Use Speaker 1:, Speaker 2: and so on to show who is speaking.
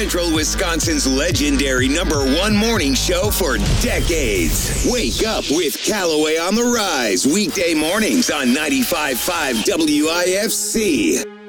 Speaker 1: Central Wisconsin's legendary #1 morning show for decades. Wake up with Callaway on the Rise, weekday mornings on 95.5 WIFC.